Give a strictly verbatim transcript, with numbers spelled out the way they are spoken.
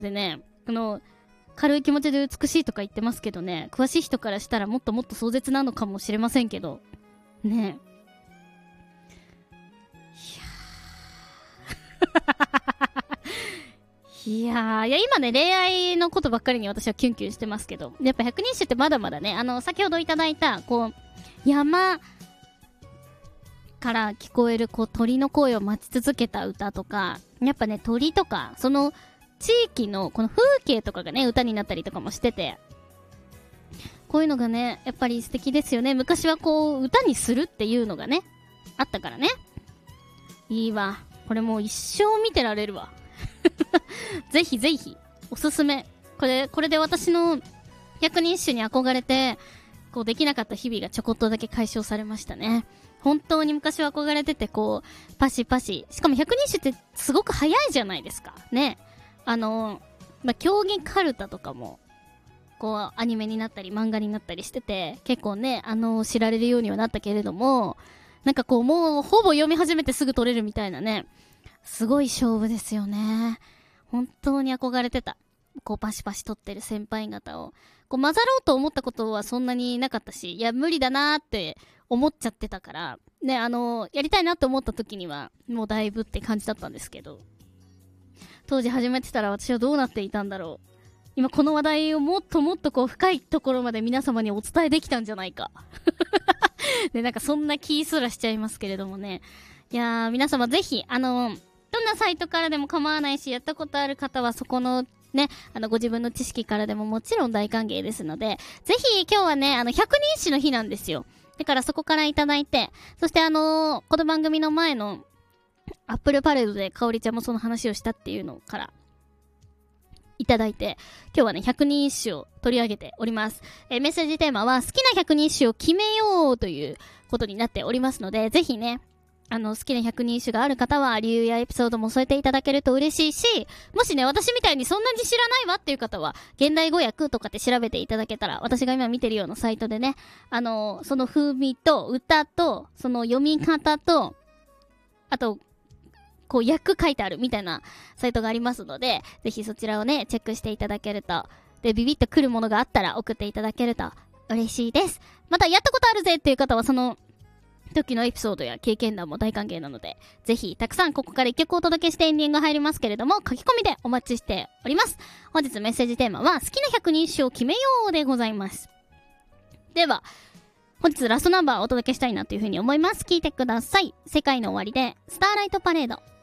でね、この軽い気持ちで美しいとか言ってますけどね、詳しい人からしたらもっともっと壮絶なのかもしれませんけどね。いやー、いや今ね、恋愛のことばっかりに私はキュンキュンしてますけど、やっぱ百人一首ってまだまだね、あの、先ほどいただいた、こう、山から聞こえる、こう、鳥の声を待ち続けた歌とか、やっぱね、鳥とか、その、地域の、この風景とかがね、歌になったりとかもしてて、こういうのがね、やっぱり素敵ですよね。昔はこう、歌にするっていうのがね、あったからね。いいわ。これもう一生見てられるわ。ぜひぜひおすすめ。これこれで私の百人一首に憧れてこうできなかった日々がちょこっとだけ解消されましたね。本当に昔は憧れてて、こうパシパシ、しかも百人一首ってすごく早いじゃないですかね。あのまあ、競技カルタとかもこうアニメになったり漫画になったりしてて、結構ね、あの知られるようにはなったけれども、なんかこうもうほぼ読み始めてすぐ取れるみたいなね、すごい勝負ですよね。本当に憧れてた。こうパシパシ撮ってる先輩方を。こう混ざろうと思ったことはそんなになかったし、いや無理だなーって思っちゃってたから、ね、あの、やりたいなって思った時には、もうだいぶって感じだったんですけど、当時始めてたら私はどうなっていたんだろう。今この話題をもっともっとこう深いところまで皆様にお伝えできたんじゃないか。で、なんかそんな気すらしちゃいますけれどもね。いやー、皆様ぜひ、あの、どんなサイトからでも構わないし、やったことある方はそこのね、あのご自分の知識からでももちろん大歓迎ですので、ぜひ今日はね、あの百人一首の日なんですよ。だからそこからいただいて、そしてあのー、この番組の前のアップルパレードでかおりちゃんもその話をしたっていうのからいただいて、今日はね、百人一首を取り上げております。えー、メッセージテーマは好きな百人一首を決めようということになっておりますので、ぜひね、あの、好きな百人一首がある方は、理由やエピソードも添えていただけると嬉しいし、もしね、私みたいにそんなに知らないわっていう方は、現代語訳とかって調べていただけたら、私が今見てるようなサイトでね、あの、その風味と歌と、その読み方と、あと、こう、訳書いてあるみたいなサイトがありますので、ぜひそちらをね、チェックしていただけると、で、ビビッとくるものがあったら送っていただけると嬉しいです。また、やったことあるぜっていう方は、その、時のエピソードや経験談も大歓迎なので、ぜひたくさんここから一曲お届けしてエンディング入りますけれども、書き込みでお待ちしております。本日メッセージテーマは好きな百人一首を決めようでございます。では本日ラストナンバーをお届けしたいなというふうに思います。聴いてください。世界の終わりでスターライトパレード。